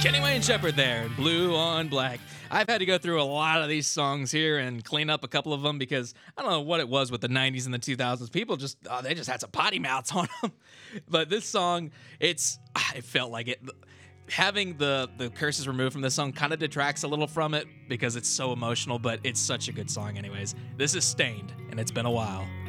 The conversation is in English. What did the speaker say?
Kenny Wayne Shepherd there, Blue on Black. I've had to go through a lot of these songs here and clean up a couple of them because I don't know what it was with the 90s and the 2000s. People just, they just had some potty mouths on them. But this song, it felt like it. Having the curses removed from this song kind of detracts a little from it because it's so emotional, but it's such a good song anyways. This is Stained, and it's been a while.